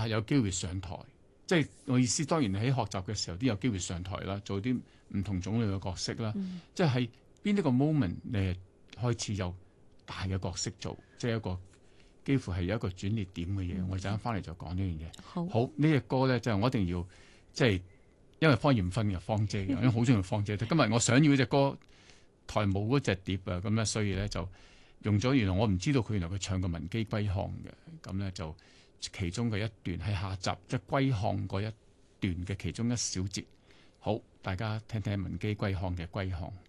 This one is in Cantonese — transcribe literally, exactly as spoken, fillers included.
係有機會上台。即係我意思，當然你喺學習嘅時候都有機會上台啦，做啲唔同種類嘅角色啦。嗯、即係邊一個 moment 你係開始有大嘅角色做，即係一個幾乎係有一個轉捩點嘅嘢。嗯、我陣間翻嚟就講呢樣嘢。好，好呢隻歌咧，就係、我一定要即係因為方艷芬嘅芳姐嘅，因為好中意芳姐。今日我想要嗰隻歌台冇嗰隻碟啊，咁咧所以咧就用咗。原來我唔知道佢原來佢唱過《文姬歸漢》嘅，咁咧就。其中嘅一段係下集，即係歸漢嗰一段嘅其中一小節。好，大家聽聽文姬歸漢嘅歸漢。